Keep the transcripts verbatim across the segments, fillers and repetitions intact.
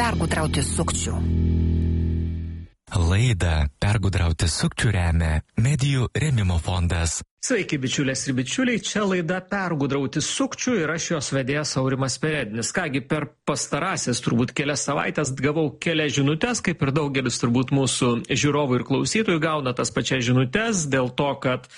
pergudrauti sukčių. Laidą Pergudrauti sukčių remia Medijų rėmimo fondas. Sveiki, bičiulės ir bičiuliai, čia laida Pergudrauti sukčių ir aš jos vedėjas Aurimas Perednis. Kągi, per pastarąsias turbūt kelias savaitės gavau kelias žinutes, kaip ir daugelis turbūt mūsų žiūrovų ir klausytojų gauna tas pačias žinutes dėl to, kad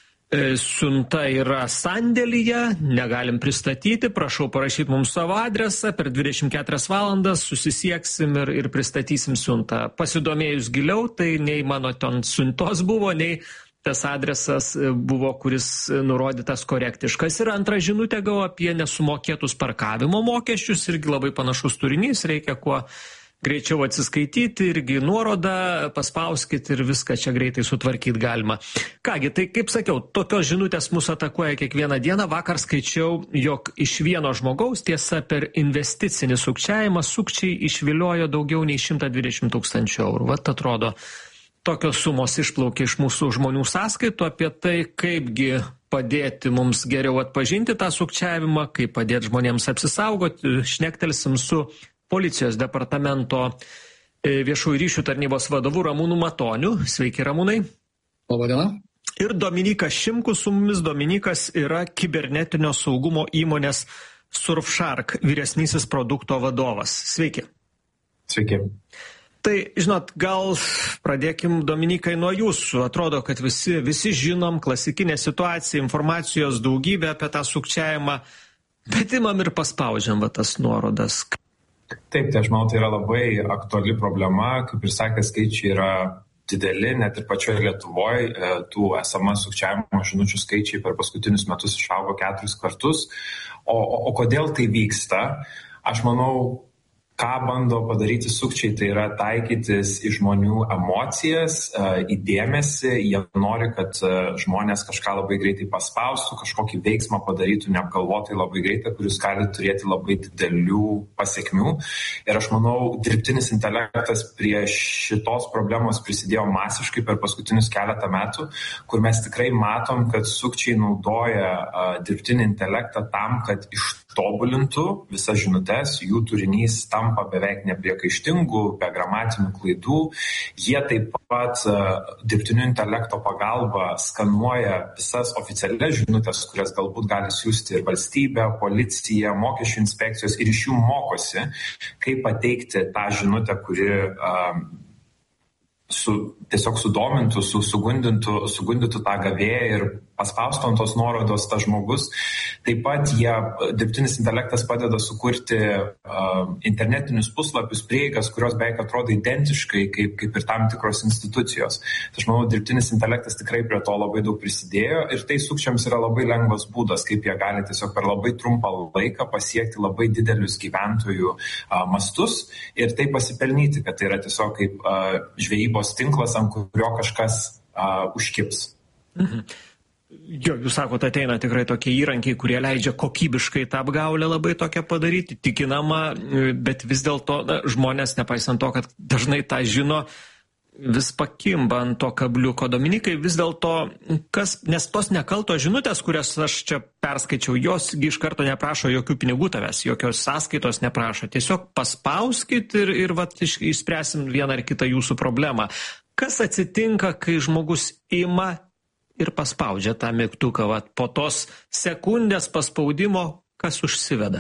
e, siunta yra sandėlyje, negalim pristatyti, prašau parašyti mums savo adresą, per dvidešimt keturias valandas susisieksim ir, ir pristatysim siuntą. Pasidomėjus giliau, tai nei mano ten siuntos buvo, nei tas adresas buvo, kuris nurodytas korektiškas. Ir antrą žinutę gavau apie nesumokėtus parkavimo mokesčius, irgi labai panašus turinys, reikia kuo greičiau atsiskaityti, irgi nuorodą paspauskit ir viską čia greitai sutvarkyti galima. Kągi, tai kaip sakiau, tokios žinutės mus atakuoja kiekvieną dieną. Vakar skaičiau, jog iš vieno žmogaus, tiesa, per investicinį sukčiavimą sukčiai išviliojo daugiau nei šimtą dvidešimt tūkstančių eurų. Vat atrodo, tokios sumos išplaukia iš mūsų žmonių sąskaitų. Apie tai, kaipgi padėti mums geriau atpažinti tą sukčiavimą, kaip padėti žmonėms apsisaugoti, šnektelsim su policijos departamento viešųjų ryšių tarnybos vadovu Ramūnu Matoniu. Sveiki, Ramūnai. Labadiena. Ir Dominykas Šimkus su mumis. Dominykas yra kibernetinio saugumo įmonės Surfshark vyresnysis produkto vadovas. Sveiki. Sveiki. Tai, žinot, gal pradėkim, Dominikai, nuo jūsų. Atrodo, kad visi, visi žinom klasikinę situaciją, informacijos daugybę apie tą sukčiavimą, bet imam ir paspaudžiam va tas nuorodas. Taip, tai aš manau, tai yra labai aktuali problema. Kaip ir sakė, skaičiai yra dideli, net ir pačioje Lietuvoje tų es em es sukčiavimo žinučių skaičiai per paskutinius metus išaugo keturis kartus. O, o, o kodėl tai vyksta? Aš manau, ką bando padaryti sukčiai, tai yra taikytis į žmonių emocijas, į dėmesį. Jie nori, kad žmonės kažką labai greitai paspaustų, kažkokį veiksmą padarytų neapgalvotai labai greitai, kuris gali turėti labai didelių pasiekmių. Ir aš manau, dirbtinis intelektas prie šitos problemos prisidėjo masiškai per paskutinius keletą metų, kur mes tikrai matom, kad sukčiai naudoja dirbtinį intelektą tam, kad ištobulintų visas žinutes, jų turinys tam tampa beveik nepriekaištingų, be gramatinių klaidų. Jie taip pat uh, dirbtinio intelekto pagalba skanuoja visas oficialias žinutės, kurias galbūt gali siųsti ir valstybė, policija, mokesčių inspekcijos, ir iš jų mokosi, kaip pateikti tą žinutę, kuri uh, su, tiesiog sudomintų, su, sugundintų, sugundytų tą gavėją ir paspaustų ant tos nuorodos tas žmogus. Taip pat jie, dirbtinis intelektas padeda sukurti uh, internetinius puslapius, prieigas, kurios beveik atrodo identiškai kaip, kaip ir tam tikros institucijos. Tai aš manau, dirbtinis intelektas tikrai prie to labai daug prisidėjo ir tai sukčiams yra labai lengvas būdas, kaip jie gali tiesiog per labai trumpą laiką pasiekti labai didelius gyventojų uh, mastus ir tai pasipelnyti, kad tai yra tiesiog kaip uh, žvejybos tinklas, ant kurio kažkas uh, užkibs. Mhm. Jo, jūs sakote, ateina tikrai tokie įrankiai, kurie leidžia kokybiškai tą apgaulę labai tokią padaryti, tikinama, bet vis dėlto na, žmonės, nepaisant to, kad dažnai tą žino, vis pakimba ant to kabliuko. Dominikai, vis dėlto, kas, nes tos nekaltos žinutės, kurias aš čia perskaičiau, jos iš karto neprašo jokių pinigų tavęs, jokios sąskaitos neprašo. Tiesiog paspauskit ir, ir vat, išspręsim vieną ar kitą jūsų problemą. Kas atsitinka, kai žmogus ima ir paspaudžia tą mygtuką, vat, po tos sekundės paspaudimo, kas užsiveda?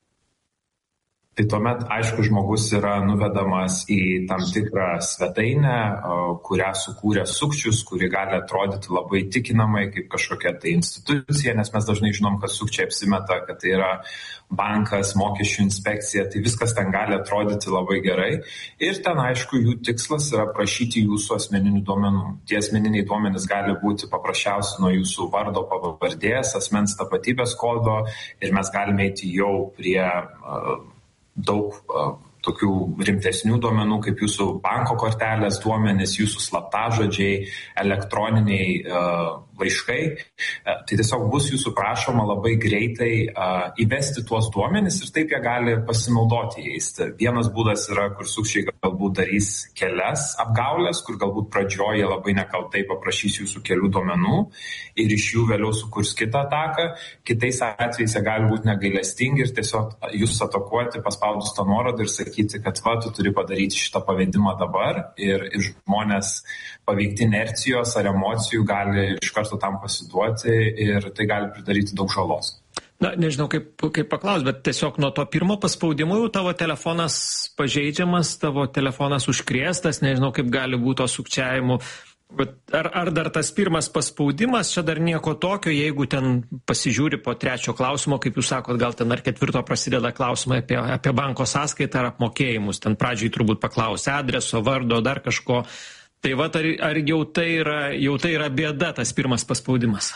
Tai tuomet, aišku, žmogus yra nuvedamas į tam tikrą svetainę, kurią sukūrė sukčius, kuri gali atrodyti labai tikinamai kaip kažkokia tai institucija, nes mes dažnai žinom, kad sukčiai apsimeta, kad tai yra bankas, mokesčių inspekcija, tai viskas ten gali atrodyti labai gerai. Ir ten, aišku, jų tikslas yra prašyti jūsų asmeninių duomenų. Tie asmeniniai duomenys gali būti paprasčiausiai nuo jūsų vardo, pavardės, asmens tapatybės kodo ir mes galime eiti jau prie uh, daug uh, tokių rimtesnių duomenų, kaip jūsų banko kortelės duomenys, jūsų slaptažodžiai, elektroniniai uh, laiškai, tai tiesiog bus jūsų prašoma labai greitai uh, įvesti tuos duomenis ir taip jie gali pasinaudoti jais. Vienas būdas yra, kur sukčiai galbūt darys kelias apgaulės, kur galbūt pradžioje labai nekaltai paprašys jūsų kelių duomenų ir iš jų vėliau sukurs kitą ataką. Kitais atvejais jie gali būti negailestingi ir tiesiog jūs atakuoti, paspaudus tą nuorodą ir sakyti, kad va, tu turi padaryti šitą pavedimą dabar ir, ir žmonės paveikti inercijos ar emocijų gali iš karto tam pasiduoti ir tai gali pridaryti daug žalos. Na, nežinau, kaip, kaip paklaus, bet tiesiog nuo to pirmo paspaudimo jau tavo telefonas pažeidžiamas, tavo telefonas užkrėstas, nežinau, kaip gali būti to sukčiavimu. Bet ar, ar dar tas pirmas paspaudimas, čia dar nieko tokio, jeigu ten pasižiūri po trečio klausimo, kaip jūs sakot, gal ten ar ketvirto prasideda klausimai apie, apie banko sąskaitą ar apmokėjimus, ten pradžiai turbūt paklausia adreso, vardo, dar kažko. Tai va, ar, ar jau tai yra, jau tai yra bėda, tas pirmas paspaudimas?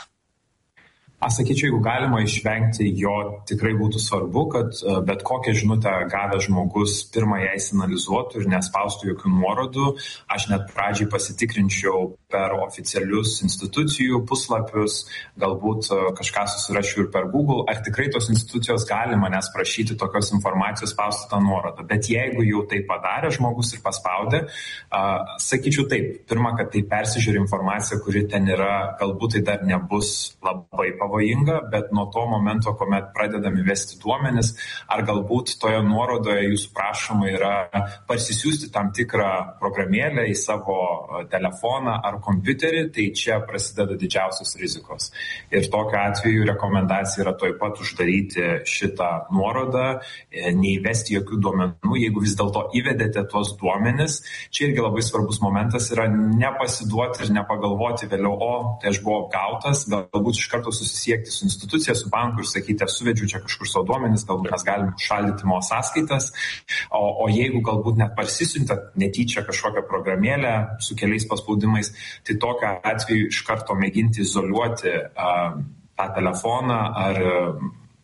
Aš sakyčiau, jeigu galima išvengti jo, tikrai būtų svarbu, kad bet kokią žinutę gavęs žmogus pirmą ją įsianalizuotų ir nespaustų jokių nuorodų. Aš net pradžiai pasitikrinčiau per oficialius institucijų puslapius, galbūt kažką susirašiau ir per Google, ar tikrai tos institucijos gali manęs prašyti tokios informacijos spausti tą nuorodą. Bet jeigu jau tai padarė žmogus ir paspaudė, uh, sakyčiau taip, pirma, kad tai persižiūri informacija, kuri ten yra, galbūt tai dar nebus labai pavojinga. pavojinga, bet nuo to momento, kuomet pradedami vesti duomenis, ar galbūt toje nuorodoje jūsų prašoma yra parsisiųsti tam tikrą programėlę į savo telefoną ar kompiuterį, tai čia prasideda didžiausios rizikos. Ir tokiu atveju rekomendacija yra toj pat uždaryti šitą nuorodą, neįvesti jokių duomenų. Jeigu vis dėlto įvedėte tuos duomenis, čia irgi labai svarbus momentas yra nepasiduoti ir nepagalvoti vėliau, o tai aš buvau apgautas, galbūt iš karto susisiekti su institucija, su banku ir sakyti, aš suvedžiu čia kažkur savo duomenis, galbūt mes galime šaldyti mo sąskaitas, o, o jeigu galbūt net parsisiuntat netyčia kažkokią programėlę su keliais paspaudimais, tai tokiu atveju iš karto mėginti izoliuoti uh, tą telefoną ar uh,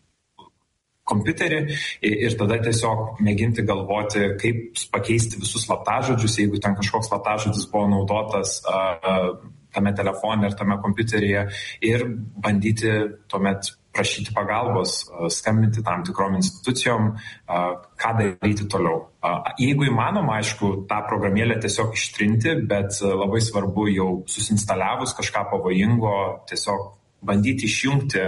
kompiuterį ir tada tiesiog mėginti galvoti, kaip pakeisti visus slaptažodžius, jeigu ten kažkoks slaptažodis buvo naudotas uh, tame telefone ir tame kompiuteryje ir bandyti tuomet prašyti pagalbos, skambinti tam tikrom institucijom, ką daryti toliau. Jeigu įmanoma, aišku, tą programėlę tiesiog ištrinti, bet labai svarbu jau susinstaliavus kažką pavojingo, tiesiog bandyti išjungti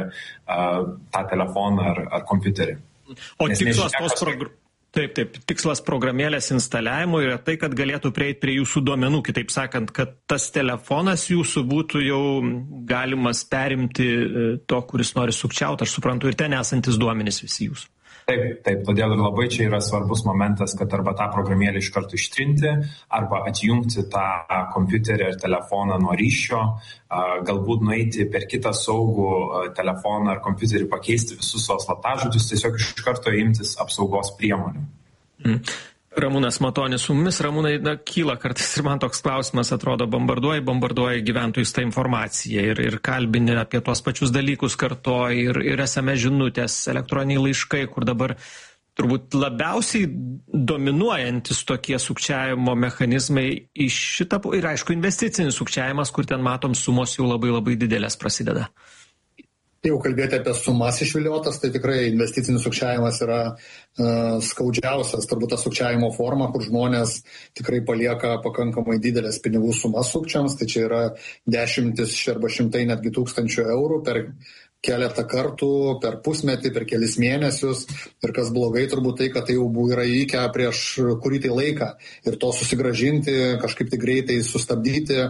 tą telefoną ar, ar kompiuterį. O tikslas tos programos. Taip, taip, tikslas programėlės instaliavimo yra tai, kad galėtų prieiti prie jūsų duomenų, kitaip sakant, kad tas telefonas jūsų būtų jau galimas perimti to, kuris nori sukčiauti, aš suprantu, ir ten esantis duomenys visi jūsų. Taip, taip, todėl ir labai čia yra svarbus momentas, kad arba tą programėlę iš karto ištrinti, arba atjungti tą kompiuterį ar telefoną nuo ryšio, galbūt nueiti per kitą saugų telefoną ar kompiuterį, pakeisti visus savo slaptažodžius, tiesiog iš karto imtis apsaugos priemonių. Mm. Ramūnas Matonis su mumis. Ramūnai, na, kyla kartais ir man toks klausimas, atrodo, bombarduoja, bombarduoja gyventojus tą informaciją ir, ir kalbini apie tuos pačius dalykus kartoja ir, ir es em es žinutės, elektroniniai laiškai, kur dabar turbūt labiausiai dominuojantis tokie sukčiavimo mechanizmai iš šitą, ir aišku, investicinis sukčiavimas, kur ten matom sumos jau labai labai didelės prasideda. Jeigu kalbėti apie sumas išviliotas, tai tikrai investicinis sukčiavimas yra uh, skaudžiausias, turbūt ta sukčiavimo forma, kur žmonės tikrai palieka pakankamai didelės pinigų sumas sukčiams, tai čia yra dešimtis arba šimtai netgi tūkstančių eurų per keletą kartų, per pusmetį, per kelis mėnesius. Ir kas blogai turbūt tai, kad tai jau buvo yra įvykę prieš kurį tai laiką. Ir to susigražinti, kažkaip tai greitai sustabdyti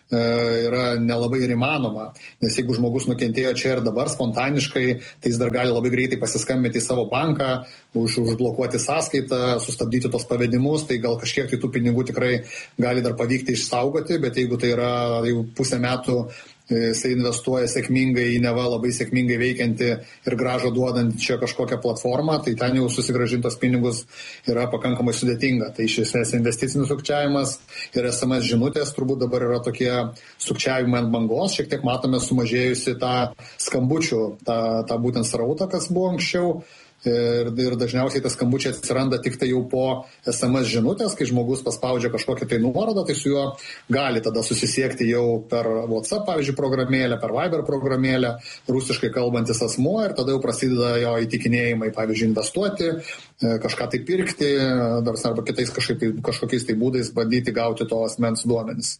yra nelabai ir įmanoma. Nes jeigu žmogus nukentėjo čia ir dabar spontaniškai, tai jis dar gali labai greitai pasiskambinti į savo banką, už, užblokuoti sąskaitą, sustabdyti tos pavedimus, tai gal kažkiek tai tų pinigų tikrai gali dar pavykti išsaugoti, bet jeigu tai yra jau pusę metų jisai investuoja sėkmingai į neva labai sėkmingai veikianti ir gražą duodant čia kažkokią platformą, tai ten jau susigražintos pinigus yra pakankamai sudėtinga. Tai iš esmės investicinis sukčiavimas ir es em es žinutės turbūt dabar yra tokie sukčiavimai ant bangos, šiek tiek matome sumažėjusi tą skambučių, tą, tą būtent srautą, kas buvo anksčiau. ir, ir dažniausiai tas skambučiai atsiranda tik tai jau po es em es žinutės, kai žmogus paspaudžia kažkokią tai nuorodą, tai su juo gali tada susisiekti jau per WhatsApp, pavyzdžiui, programėlę, per Viber programėlę, rusiškai kalbantis asmuo ir tada jau prasideda jo įtikinėjimai, pavyzdžiui, investuoti, kažką tai pirkti, arba kitais kažkaip, kažkokiais tai būdais bandyti gauti to asmens duomenis.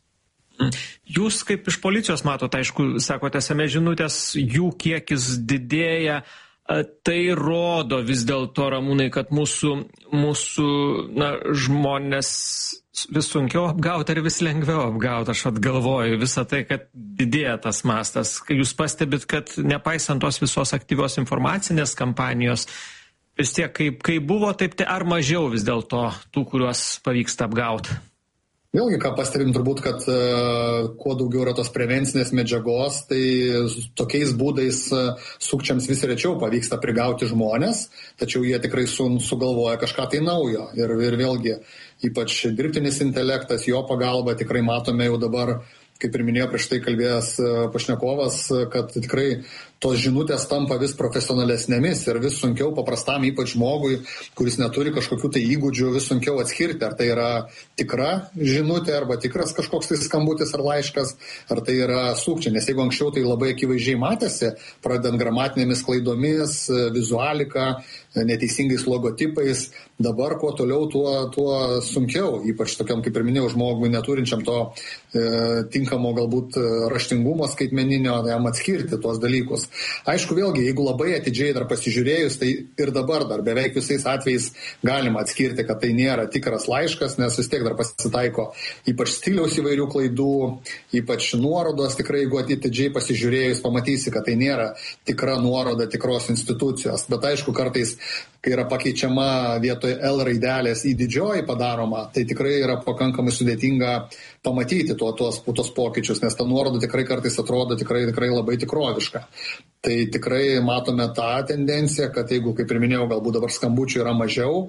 Jūs kaip iš policijos matot, aišku, sakote, es em es žinutės, jų kiekis didėja. Tai rodo vis dėlto, Ramūnai, kad mūsų, mūsų na, žmonės vis sunkiau apgauti ar vis lengviau apgauti. Aš atgalvoju visą tai, kad didėja tas mastas. Kai jūs pastebit, kad nepaisant tos visos aktyvios informacinės kampanijos, vis tiek kaip, kaip buvo, taip tai ar mažiau vis dėlto tų, kuriuos pavyksta apgauti? Vėlgi, ką pastebim turbūt, kad uh, kuo daugiau yra tos prevencinės medžiagos, tai tokiais būdais uh, sukčiams vis rečiau pavyksta prigauti žmonės, tačiau jie tikrai su, sugalvoja kažką tai naujo. Ir, ir vėlgi, ypač dirbtinis intelektas, jo pagalba tikrai matome jau dabar, kaip ir minėjo prieš tai kalbėjęs pašnekovas, kad tikrai tos žinutės tampa vis profesionalesnėmis ir vis sunkiau paprastam ypač žmogui, kuris neturi kažkokių tai įgūdžių, vis sunkiau atskirti, ar tai yra tikra žinutė, arba tikras kažkoks tai skambutis ar laiškas, ar tai yra sukčiai. Nes jeigu anksčiau tai labai akivaizdžiai matėsi, pradedant gramatinėmis klaidomis, vizualika, neteisingais logotipais, dabar kuo toliau, tuo, tuo sunkiau, ypač tokiam, kaip ir minėjau, žmogui neturinčiam to e, tinkamo galbūt raštingumo skaitmeninio, jam atskirti tuos dalykus. Aišku, vėlgi, jeigu labai atidžiai dar pasižiūrėjus, tai ir dabar dar beveik visais atvejais galima atskirti, kad tai nėra tikras laiškas, nes vis tiek dar pasitaiko ypač stiliaus įvairių klaidų, ypač nuorodos, tikrai jeigu atidžiai pasižiūrėjus, pamatysi, kad tai nėra tikra nuoroda tikros institucijos. Bet aišku, kartais, kai yra pakeičiama vietoje L raidelės į didžioji padaroma, tai tikrai yra pakankamai sudėtinga pamatyti tuo, tuos, tuos pokyčius, nes ta nuoroda tikrai kartais atrodo tikrai, tikrai labai tikroviška. Tai tikrai matome tą tendenciją, kad jeigu, kaip ir minėjau, galbūt dabar skambučių yra mažiau,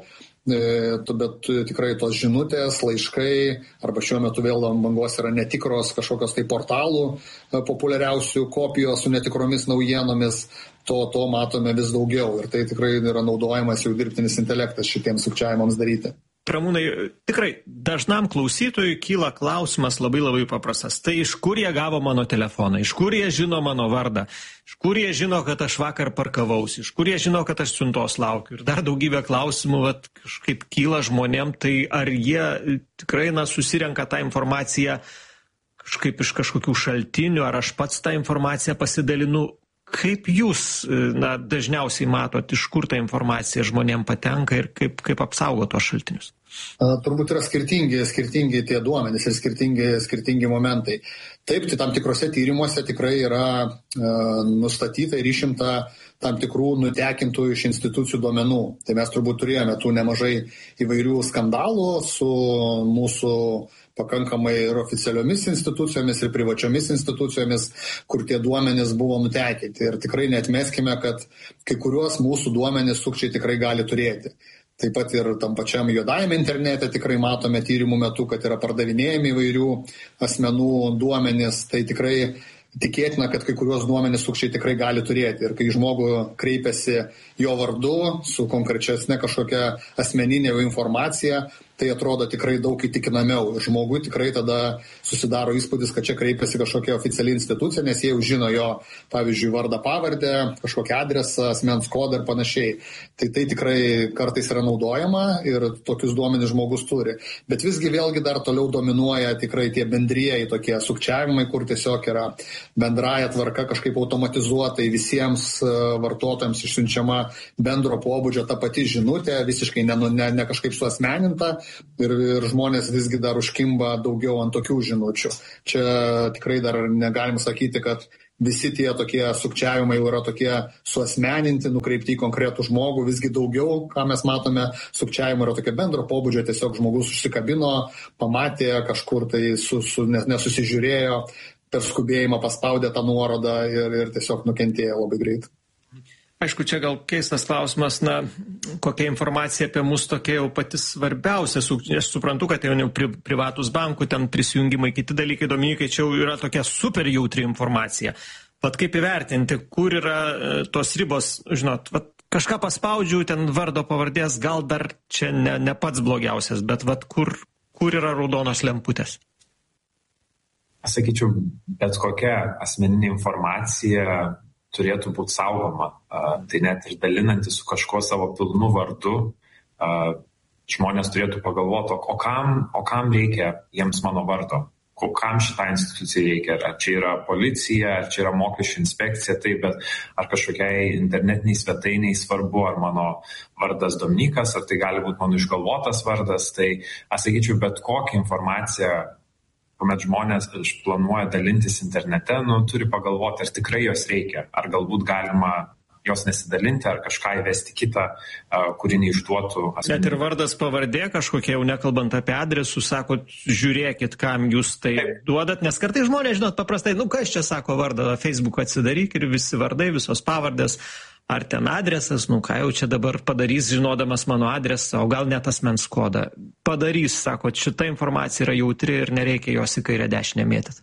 bet tikrai tos žinutės, laiškai, arba šiuo metu vėl ant bangos yra netikros kažkokios tai portalų populiariausių kopijos su netikromis naujienomis, to, to matome vis daugiau ir tai tikrai yra naudojamas jau dirbtinis intelektas šitiems sukčiavimams daryti. Ramūnai, tikrai dažnam klausytojui kyla klausimas labai labai paprastas. Tai iš kur jie gavo mano telefoną, iš kur jie žino mano vardą, iš kur jie žino, kad aš vakar parkavausi, iš kur jie žino, kad aš siuntos laukiu. Ir dar daugybė klausimų vat, kažkaip kyla žmonėm, tai ar jie tikrai na, susirenka tą informaciją kažkaip iš kažkokių šaltinių, ar aš pats tą informaciją pasidalinu. Kaip jūs na, dažniausiai matot, iš kur ta informacija žmonėm patenka ir kaip, kaip apsaugo tos šaltinius? Turbūt yra skirtingi, skirtingi tie duomenys ir skirtingi, skirtingi momentai. Taip, tai tam tikrose tyrimuose tikrai yra e, nustatyta ir išimta tam tikrų nutekintų iš institucijų duomenų. Tai mes turbūt turėjome tų nemažai įvairių skandalų su mūsų pakankamai ir oficialiomis institucijomis, ir privačiomis institucijomis, kur tie duomenys buvo nutekinti. Ir tikrai neatmeskime, kad kai kuriuos mūsų duomenys sukčiai tikrai gali turėti. Taip pat ir tam pačiam juodajame internete tikrai matome tyrimų metu, kad yra pardavinėjami įvairių asmenų duomenys. Tai tikrai tikėtina, kad kai kuriuos duomenys sukčiai tikrai gali turėti. Ir kai žmogų kreipiasi jo vardu su konkrečesne kažkokia asmeninė informacija, tai atrodo tikrai daug įtikinamiau. Ir žmogui tikrai tada susidaro įspūdis, kad čia kreipiasi kažkokia oficiali institucija, nes jie jau žino jo, pavyzdžiui, vardą, pavardę, kažkokią adresą, asmens kodą ir panašiai. Tai tai tikrai kartais yra naudojama ir tokius duomenis žmogus turi. Bet visgi vėlgi dar toliau dominuoja tikrai tie bendrieji tokie sukčiavimai, kur tiesiog yra bendraja tvarka kažkaip automatizuotai visiems vartotojams išsiunčiama bendro pobūdžio ta pati žinutė, visiškai ne, ne, ne kažkaip suasmeninta. Ir, ir žmonės visgi dar užkimba daugiau ant tokių žinučių. Čia tikrai dar negalim sakyti, kad visi tie tokie sukčiavimai yra tokie suasmeninti, nukreipti į konkretų žmogų. Visgi daugiau, ką mes matome, sukčiavimai yra tokie bendro pobūdžio, tiesiog žmogus užsikabino, pamatė kažkur tai su, su, nesusižiūrėjo, per skubėjimą paspaudė tą nuorodą ir, ir tiesiog nukentėjo labai greit. Aišku, čia gal keistas klausimas, na, kokia informacija apie mus tokia jau pati svarbiausia. Aš suprantu, kad tai jau pri, privatus bankų, ten prisijungimai, kiti dalykai, Dominikai, čia jau yra tokia super jautri informacija. Vat kaip įvertinti, kur yra tos ribos, žinot, vat kažką paspaudžiau, ten vardo pavardės, gal dar čia ne, ne pats blogiausias, bet vat kur, kur yra raudonos lemputės? Sakyčiau, bet kokia asmeninė informacija turėtų būti saugoma. Tai net ir dalinantis su kažkuo savo pilnu vardu, žmonės turėtų pagalvoti, o kam, o kam reikia jiems mano vardo? Kam šitą instituciją reikia, ar čia yra policija, ar čia yra mokesčių inspekcija, taip, bet ar kažkokiai internetiniai svetainiai svarbu, ar mano vardas Dominykas, ar tai gali būti mano išgalvotas vardas, tai aš sakyčiau, bet kokią informaciją, kuomet žmonės planuoja dalintis internete, nu, turi pagalvoti, ar tikrai jos reikia, ar galbūt galima jos nesidalinti, ar kažką įvesti kitą, kurį neišduotų. Net ir vardas pavardė kažkokie, jau nekalbant apie adresus, sakot, žiūrėkit, kam jūs tai Taip. duodat, nes kartai žmonės, žinot, paprastai, nu kas čia sako vardą, Facebook atsidaryk ir visi vardai, visos pavardės, ar ten adresas, nu ką jau čia dabar padarys, žinodamas mano adresą, o gal net asmens kodą. Padarys, sakot, šita informacija yra jautri ir nereikia jos į kairę dešinę mėtyti.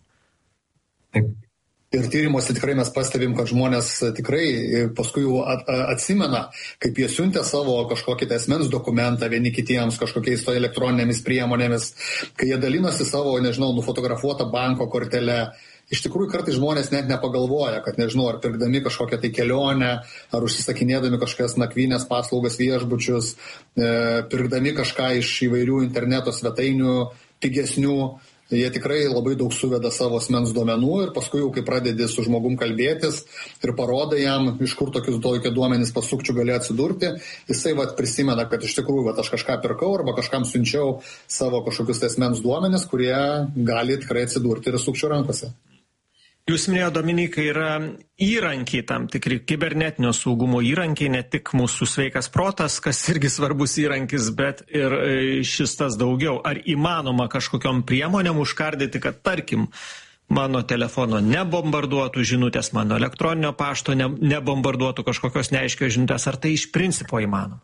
Taip. Ir tyrimuose tikrai mes pastebim, kad žmonės tikrai paskui jau atsimena, kaip jie siuntė savo kažkokį asmens dokumentą vieni kitiems, kažkokiais to elektroninėmis priemonėmis, kai jie dalinosi savo, nežinau, nufotografuotą banko kortelę. Iš tikrųjų, kartais žmonės net nepagalvoja, kad, nežinau, ar pirkdami kažkokią tai kelionę, ar užsisakinėdami kažkokias nakvynės paslaugas viešbučius, pirkdami kažką iš įvairių interneto svetainių pigesnių, jie tikrai labai daug suveda savo asmens duomenų ir paskui jau, kai pradedi su žmogum kalbėtis ir parodai jam, iš kur tokius tokie duomenys pas sukčių gali atsidurti, jisai vat prisimena, kad iš tikrųjų vat aš kažką pirkau arba kažkam siunčiau savo kažkokius asmens duomenys, kurie gali tikrai atsidurti ir sukčių rankose. Jūs minėjo, Dominikai, yra įrankiai tam tikri, kibernetinio saugumo įrankiai, ne tik mūsų sveikas protas, kas irgi svarbus įrankis, bet ir šis tas daugiau. Ar įmanoma kažkokiom priemonėm užkardyti, kad, tarkim, mano telefono nebombarduotų žinutės, mano elektroninio pašto ne, nebombarduotų kažkokios neaiškios žinutės, ar tai iš principo įmanoma?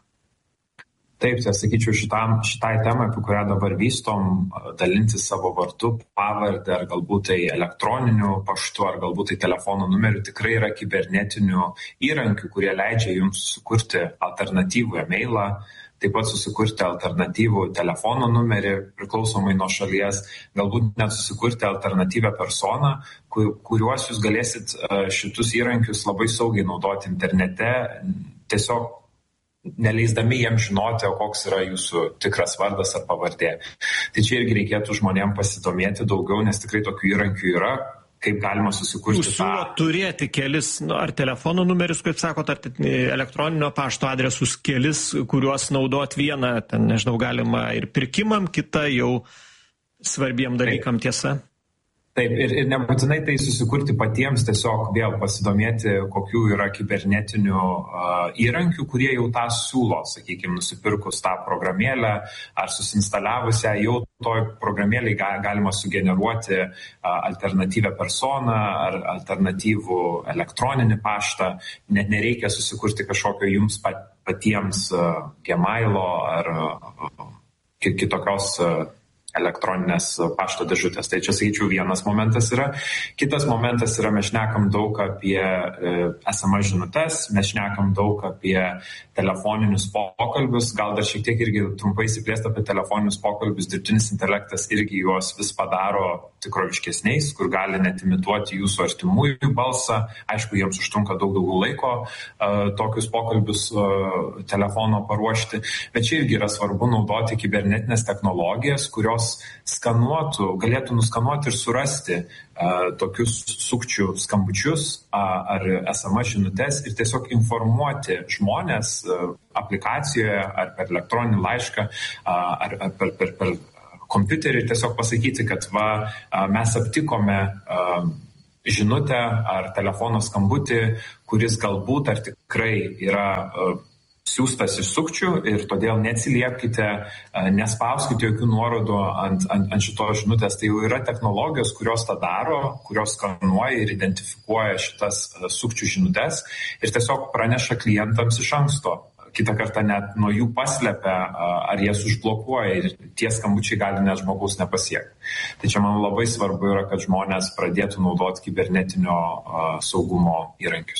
Taip, tai sakyčiau, šitam, šitai temai, apie kurią dabar vystom, dalinti savo vardu, pavardę, ar galbūt tai elektroniniu paštu, ar galbūt tai telefono numeriu, tikrai yra kibernetinių įrankių, kurie leidžia jums sukurti alternatyvų e-mailą, taip pat susikurti alternatyvų telefono numerį, priklausomai nuo šalies, galbūt net susikurti alternatyvę personą, kuriuos jūs galėsit šitus įrankius labai saugiai naudoti internete, tiesiog neleisdami jiems žinoti, o koks yra jūsų tikras vardas ar pavardė. Tai čia irgi reikėtų žmonėms pasidomėti daugiau, nes tikrai tokių įrankių yra, kaip galima susikurti. Jūs siūlot turėti kelis, nu, ar telefonų numerius, kaip sakot, ar elektroninio pašto adresus kelis, kuriuos naudot vieną, ten, nežinau, galima ir pirkimam, kitą jau svarbiem dalykam, tiesa? Taip, ir, ir nebūtinai tai susikurti patiems, tiesiog vėl pasidomėti, kokių yra kibernetinių uh, įrankių, kurie jau tą siūlo, sakykime, nusipirkus tą programėlę ar susinstaliavusią, jau toj programėlėj ga, galima sugeneruoti uh, alternatyvę personą ar alternatyvų elektroninį paštą, net nereikia susikurti kažkokio jums pat, patiems uh, Gmailo ar uh, kitokios uh, elektroninės pašto dėžutės. Tai čia, sakyčiau, vienas momentas yra. Kitas momentas yra, mes šnekam daug apie e, es em es žinutes, mes šnekam daug apie telefoninius pokalbius, gal dar šiek tiek irgi trumpai įsiplėst apie telefoninius pokalbius, dirbtinis intelektas irgi juos vis padaro tikroviškesniais, kur gali net imituoti jūsų artimųjų balsą. Aišku, jiems užtrunka daug daugiau laiko e, tokius pokalbius e, telefono paruošti, bet čia irgi yra svarbu naudoti kibernetinės technologijas, kurios skanuotų, galėtų nuskanuoti ir surasti uh, tokius sukčių skambučius uh, ar es em es žinutes ir tiesiog informuoti žmonės uh, aplikacijoje ar per elektroninį laišką uh, ar, ar per, per, per kompiuterį ir tiesiog pasakyti, kad va, uh, mes aptikome uh, žinutę ar telefono skambutį, kuris galbūt ar tikrai yra uh, siūstas iš sukčių ir todėl neatsiliepkite, nespauskite jokių nuorodų ant, ant, ant šitos žinutės. Tai jau yra technologijos, kurios tą daro, kurios skanuoja ir identifikuoja šitas sukčių žinutes ir tiesiog praneša klientams iš anksto. Kitą kartą net nuo jų paslepia, ar jas užblokuoja ir tie skambučiai gali net žmogaus nepasiekti. Tai čia man labai svarbu yra, kad žmonės pradėtų naudoti kibernetinio saugumo įrankius.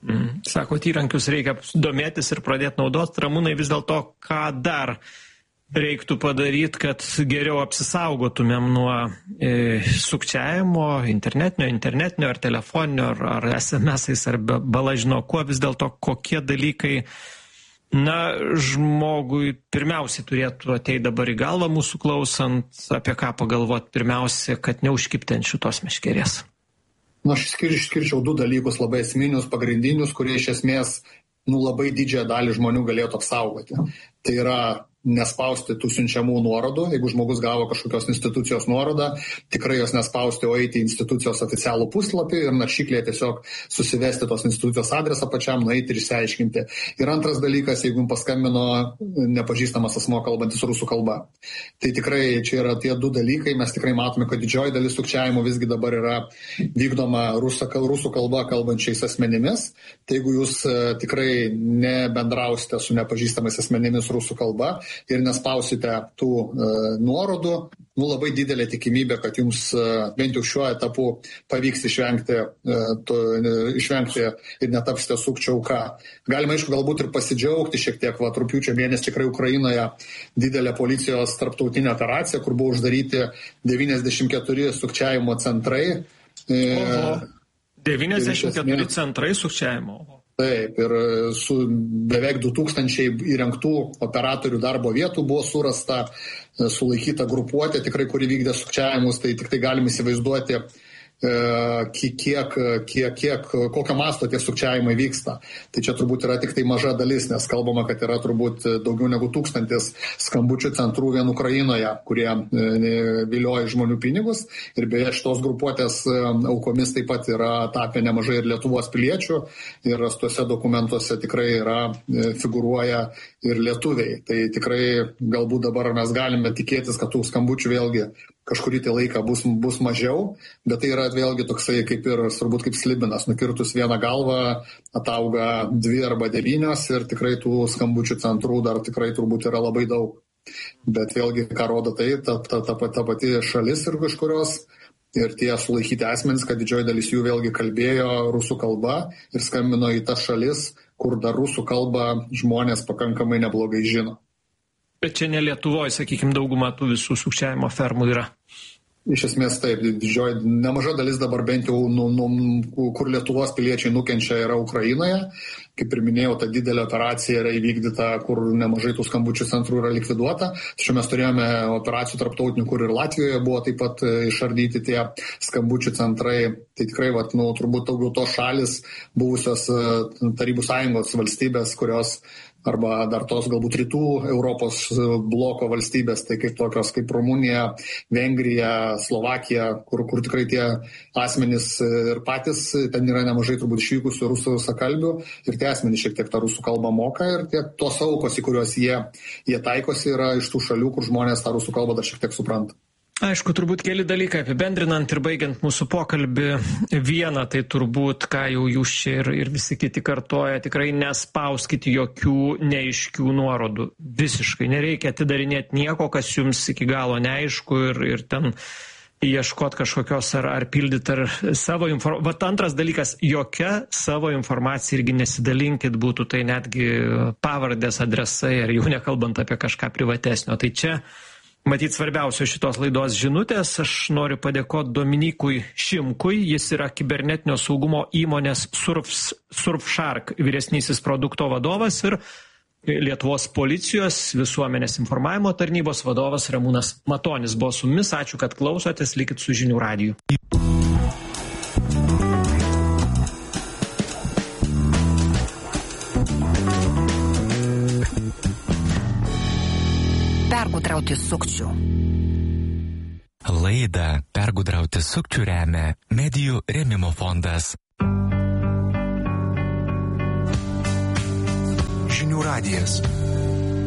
Mm. Sakot, įrankius reikia domėtis ir pradėti naudoti. Ramūnai, vis dėlto, ką dar reiktų padaryti, kad geriau apsisaugotumėm nuo e, sukčiavimo internetinio, internetinio ar telefoninio, ar, ar es em esais, ar balažino, kuo vis dėlto kokie dalykai, na, žmogui pirmiausiai turėtų ateiti dabar į galvą mūsų klausant, apie ką pagalvoti pirmiausia, kad neužkipti ant šitos meškerės. Na, aš išskirčiau du dalykus labai esminius, pagrindinius, kurie iš esmės nu, labai didžiąją dalį žmonių galėtų apsaugoti. Tai yra nespausti tų siunčiamų nuorodų. Jeigu žmogus gavo kažkokios institucijos nuorodą, tikrai jos nespausti, o eiti į institucijos oficialų puslapį ir naršyklėje tiesiog susivesti tos institucijos adresą pačiam, nueiti ir išsiaiškinti. Ir antras dalykas, jeigu jums paskambino nepažįstamas asmuo kalbantis rusų kalba. Tai tikrai čia yra tie du dalykai. Mes tikrai matome, kad didžioji dalis sukčiavimo visgi dabar yra vykdoma rusų, rusų kalba kalbančiais asmenimis. Tai jeigu jūs tikrai nebendrausite su nepažįstamais asmenimis rusų kalba ir nespausite tų e, nuorodų, nu labai didelė tikimybė, kad jums e, bent jau šiuo etapu pavyks išvengti, e, to, e, išvengti ir netapsite sukčių auka. Galima, aišku, galbūt ir pasidžiaugti šiek tiek, va, rugpjūčio mėnesį tikrai Ukrainoje didelė policijos tarptautinė operacija, kur buvo uždaryti devyniasdešimt keturi sukčiavimo centrai. E, Oho, devyniasdešimt keturi centrai sukčiavimo. Taip, ir su beveik du tūkstančiai įrengtų operatorių darbo vietų buvo surasta, sulaikyta grupuotė, tikrai, kuri vykdė sukčiavimus, tai tik tai galim įsivaizduoti, kiek, kiek, kiek, kokio masto tie sukčiavimai vyksta. Tai čia turbūt yra tik tai maža dalis, nes kalbama, kad yra turbūt daugiau negu tūkstantis skambučių centrų vien Ukrainoje, kurie vilioja žmonių pinigus. Ir beje, šitos grupuotės aukomis taip pat yra tapę nemažai ir Lietuvos piliečių. Ir rastuose dokumentuose tikrai yra, figuruoja ir lietuviai. Tai tikrai galbūt dabar mes galime tikėtis, kad tų skambučių vėlgi kažkurį tai laiką bus, bus mažiau, bet tai yra vėlgi toksai kaip ir, turbūt kaip slibinas, nukirtus vieną galvą atauga dvi arba devynios ir tikrai tų skambučių centrų dar tikrai turbūt yra labai daug. Bet vėlgi, ką rodo tai, ta, ta, ta, ta pati šalis ir kažkurios ir tie sulaikyti asmenys, kad didžioji dalis jų vėlgi kalbėjo rusų kalba ir skambino į tas šalis, kur dar rusų kalbą žmonės pakankamai neblogai žino. Bet čia ne Lietuvoje, sakykime, dauguma tų visų sukčiavimo fermų yra. Iš esmės taip, didžioji, nemaža dalis dabar bent jau, nu, nu, kur Lietuvos piliečiai nukenčia, yra Ukrainoje. Kaip ir minėjau, ta didelė operacija yra įvykdyta, kur nemažai tų skambučių centrų yra likviduota. Tačiau mes turėjome operacijų tarptautinių, kur ir Latvijoje buvo taip pat išardyti tie skambučių centrai. Tai tikrai, vat, nu, turbūt daugiau tos šalis, buvusios Tarybų Sąjungos valstybės, kurios arba dar tos galbūt rytų Europos bloko valstybės, tai kaip tokios kaip Rumunija, Vengrija, Slovakija, kur, kur tikrai tie asmenys ir patys, ten yra nemažai turbūt išvykusių rusų sakalbių ir tie asmenys šiek tiek tą rusų kalbą moka ir tie, tos aukos, į kuriuos jie, jie taikosi, yra iš tų šalių, kur žmonės tą rusų kalbą dar šiek tiek supranta. Aišku, turbūt keli dalykai apibendrinant ir baigiant mūsų pokalbį. Viena, tai turbūt, ką jau jūs čia ir, ir visi kiti kartoja, tikrai nespauskite jokių neaiškių nuorodų. Visiškai nereikia atidarinėti nieko, kas jums iki galo neaišku ir, ir ten ieškot kažkokios ar, ar pildyti ar savo informaciją. Vat antras dalykas, jokia savo informacija irgi nesidalinkit, būtų tai netgi pavardės, adresai ar jau nekalbant apie kažką privatesnio. Tai čia matyt, svarbiausios šitos laidos žinutės. Aš noriu padėkoti Dominykui Šimkui. Jis yra kibernetinio saugumo įmonės Surfs, Surfshark vyresnysis produkto vadovas ir Lietuvos policijos visuomenės informavimo tarnybos vadovas Ramūnas Matonis buvo su mumis. Ačiū, kad klausotės. Likit su Žinių radiju. Pergudrauti sukčių. Laidą Pergudrauti sukčių remia Medijų rėmimo fondas. Žinių radijas.